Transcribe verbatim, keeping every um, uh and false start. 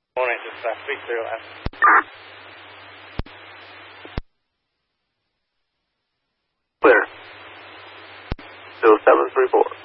Morning, dispatch, three zero F. Clear. two seven three four.